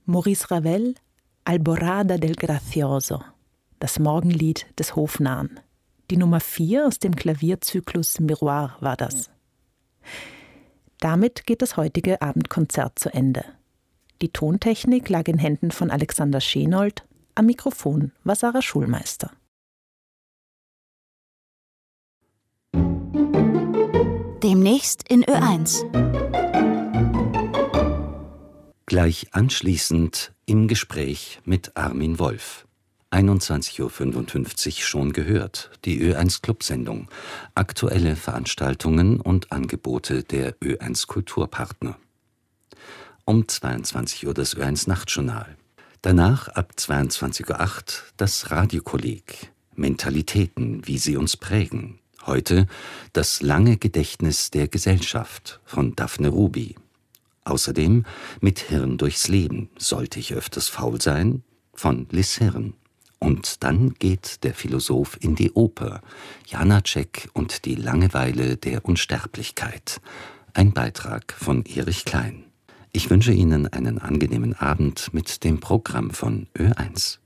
Maurice Ravel, Alborada del Gracioso, das Morgenlied des Hofnarren. Die Nummer 4 aus dem Klavierzyklus Miroir war das. Damit geht das heutige Abendkonzert zu Ende. Die Tontechnik lag in Händen von Alexander Schenold, am Mikrofon war Sarah Schulmeister. Demnächst in Ö1. Gleich anschließend im Gespräch mit Armin Wolf. 21:55 Uhr schon gehört, die Ö1 Clubsendung. Aktuelle Veranstaltungen und Angebote der Ö1 Kulturpartner. Um 22 Uhr das Ö1 Nachtjournal. Danach ab 22:08 Uhr das Radiokolleg. Mentalitäten, wie sie uns prägen. Heute das lange Gedächtnis der Gesellschaft von Daphne Ruby. Außerdem mit Hirn durchs Leben. Sollte ich öfters faul sein? Von Liz Hirn. Und dann geht der Philosoph in die Oper. Janáček und die Langeweile der Unsterblichkeit. Ein Beitrag von Erich Klein. Ich wünsche Ihnen einen angenehmen Abend mit dem Programm von Ö1.